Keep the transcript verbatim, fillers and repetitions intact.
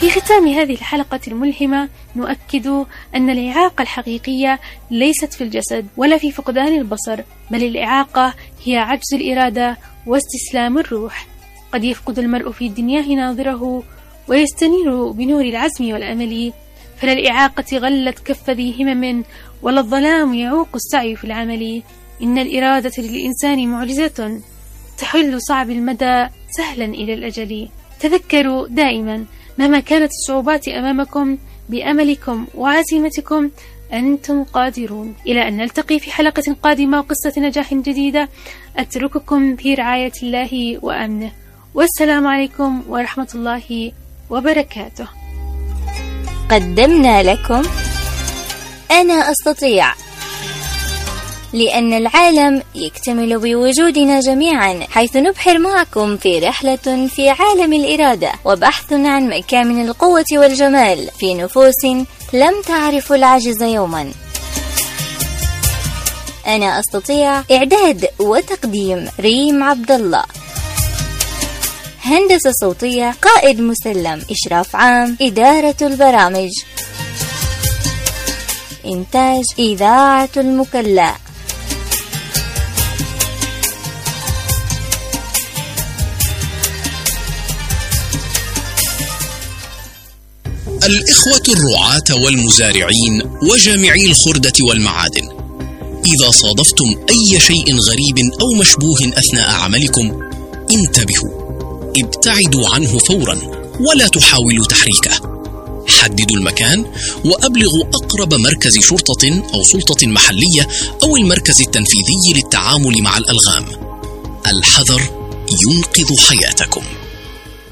في ختام هذه الحلقة الملهمة نؤكد أن الإعاقة الحقيقية ليست في الجسد ولا في فقدان البصر، بل الإعاقة هي عجز الإرادة واستسلام الروح. قد يفقد المرء في دنياه ناظره ويستنير بنور العزم والأمل، فلا الإعاقة غلت كف ذي همم ولا الظلام يعوق السعي في العمل. إن الإرادة للإنسان معجزة تحل صعب المدى سهلا إلى الأجل. تذكروا دائما مهما كانت الصعوبات أمامكم بأملكم وعزيمتكم أنتم قادرون. إلى أن نلتقي في حلقة قادمة وقصة نجاح جديدة، أترككم في رعاية الله وأمنه، والسلام عليكم ورحمة الله وبركاته. قدمنا لكم أنا أستطيع، لأن العالم يكتمل بوجودنا جميعا، حيث نبحر معكم في رحلة في عالم الإرادة وبحث عن مكامن القوة والجمال في نفوس لم تعرف العجز يوما. أنا أستطيع، إعداد وتقديم ريم عبد الله، هندسة صوتية قائد مسلم، إشراف عام إدارة البرامج، إنتاج إذاعة المكلا. الإخوة الرعاة والمزارعين وجامعي الخردة والمعادن، إذا صادفتم أي شيء غريب أو مشبوه أثناء عملكم انتبهوا، ابتعدوا عنه فورا ولا تحاولوا تحريكه. حددوا المكان وأبلغوا أقرب مركز شرطة أو سلطة محلية أو المركز التنفيذي للتعامل مع الألغام. الحذر ينقذ حياتكم.